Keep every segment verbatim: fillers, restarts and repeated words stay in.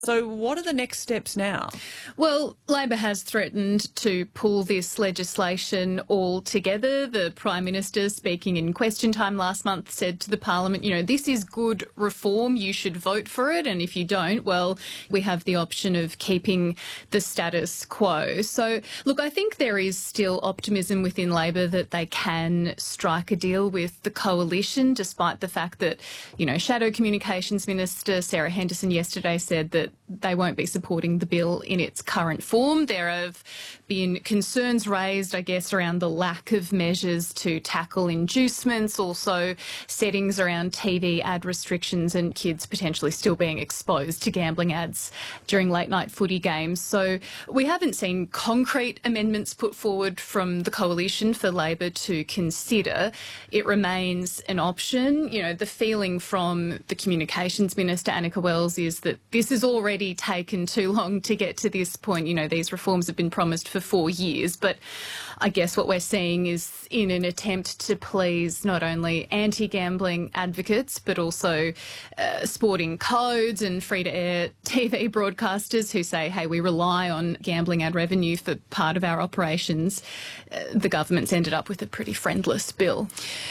So what are the next steps now? Well, Labor has threatened to pull this legislation altogether. The Prime Minister, speaking in question time last month, said to the Parliament, you know, this is good reform, you should vote for it, and if you don't, well, we have the option of keeping the status quo. So, look, I think there is still optimism within Labor that they can strike a deal with the coalition, despite the fact that, you know, Shadow Communications Minister Sarah Henderson yesterday said that they won't be supporting the bill in its current form. There have been concerns raised, I guess, around the lack of measures to tackle inducements, also settings around T V ad restrictions and kids potentially still being exposed to gambling ads during late-night footy games. So we haven't seen concrete amendments put forward from the coalition for Labor to consider. It remains an option. You know, the feeling from the Communications Minister, Annika Wells, is that this has already taken too long to get to this point. You know, these reforms have been promised for four years, but I guess what we're seeing is in an attempt to please not only anti-gambling advocates, but also uh, sporting codes and free-to-air T V broadcasters who say, hey, we rely on gambling ad revenue for part of our operations. Uh, the government's ended up with a pretty friendless bill.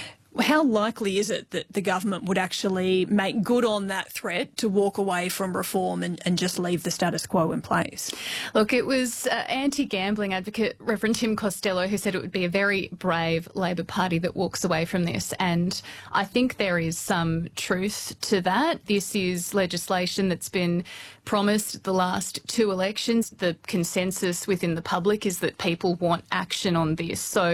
How likely is it that the government would actually make good on that threat to walk away from reform and, and just leave the status quo in place? Look, it was uh, anti-gambling advocate Reverend Tim Costello who said it would be a very brave Labor Party that walks away from this, and I think there is some truth to that. This is legislation that's been promised the last two elections. The consensus within the public is that people want action on this. So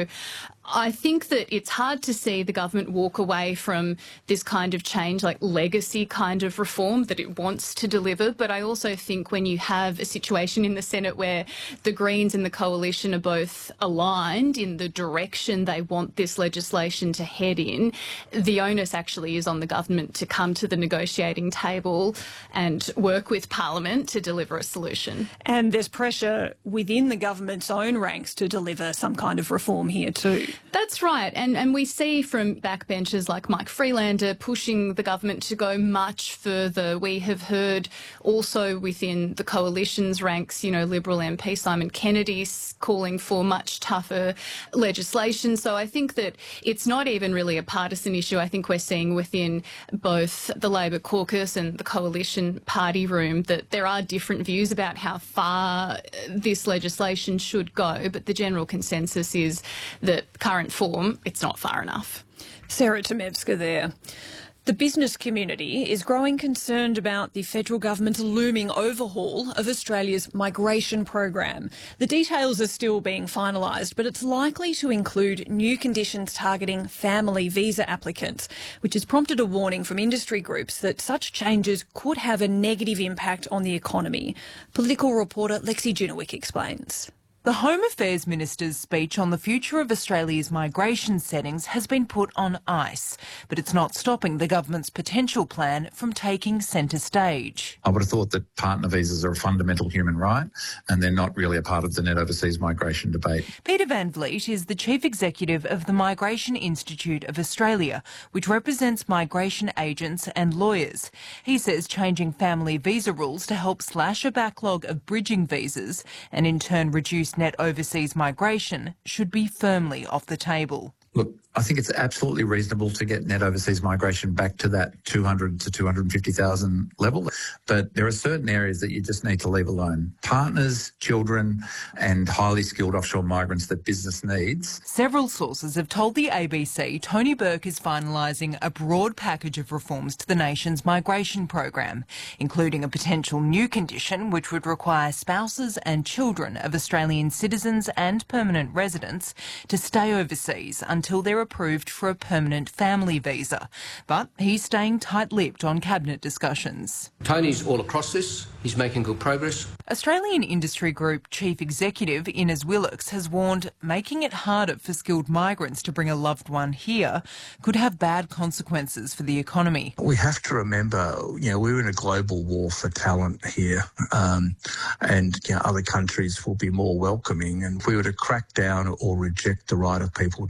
I think that it's hard to see the government walk away from this kind of change, like legacy kind of reform that it wants to deliver. But I also think when you have a situation in the Senate where the Greens and the coalition are both aligned in the direction they want this legislation to head in, the onus actually is on the government to come to the negotiating table and work with Parliament to deliver a solution. And there's pressure within the government's own ranks to deliver some kind of reform here too. That's right. And and we see from backbenchers like Mike Freelander pushing the government to go much further. We have heard also within the coalition's ranks, you know, Liberal M P Simon Kennedy calling for much tougher legislation. So I think that it's not even really a partisan issue. I think we're seeing within both the Labor caucus and the coalition party room that there are different views about how far this legislation should go. But the general consensus is that current form, it's not far enough. Sarah Tomevska there. The business community is growing concerned about the federal government's looming overhaul of Australia's migration program. The details are still being finalised, but it's likely to include new conditions targeting family visa applicants, which has prompted a warning from industry groups that such changes could have a negative impact on the economy. Political reporter Lexi Junowick explains. The Home Affairs Minister's speech on the future of Australia's migration settings has been put on ice, but it's not stopping the government's potential plan from taking centre stage. I would have thought that partner visas are a fundamental human right and they're not really a part of the net overseas migration debate. Peter Van Vliet is the Chief Executive of the Migration Institute of Australia, which represents migration agents and lawyers. He says changing family visa rules to help slash a backlog of bridging visas and in turn reduce net overseas migration should be firmly off the table. Look, I think it's absolutely reasonable to get net overseas migration back to that two hundred to two hundred fifty thousand level. But there are certain areas that you just need to leave alone. Partners, children and highly skilled offshore migrants that business needs. Several sources have told the A B C Tony Burke is finalising a broad package of reforms to the nation's migration program, including a potential new condition which would require spouses and children of Australian citizens and permanent residents to stay overseas until they're approved for a permanent family visa. But he's staying tight-lipped on cabinet discussions. Tony's all across this. He's making good progress. Australian Industry Group Chief Executive Innes Willocks has warned making it harder for skilled migrants to bring a loved one here could have bad consequences for the economy. We have to remember, you know, we're in a global war for talent here, um, and you know, other countries will be more welcoming. And if we were to crack down or reject the right of people to bring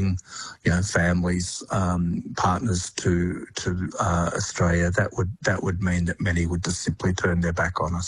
bring, you know, families, um, partners to to uh, Australia, that would that would mean that many would just simply turn their back on us.